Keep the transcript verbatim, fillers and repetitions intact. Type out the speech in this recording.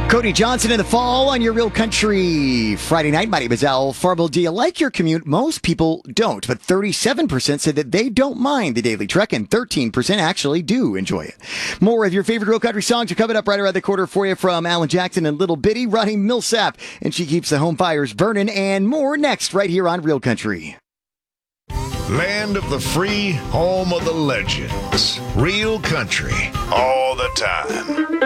Cody Johnson in the fall on your Real Country Friday night. My name is Al Farble. Do you like your commute? Most people don't, but thirty-seven percent said that they don't mind the daily trek, and thirteen percent actually do enjoy it. More of your favorite Real Country songs are coming up right around the corner for you from Alan Jackson and Little Bitty, Ronnie Millsap, and she keeps the home fires burning, and more next right here on Real Country. Land of the free, home of the legends. Real Country, all the time.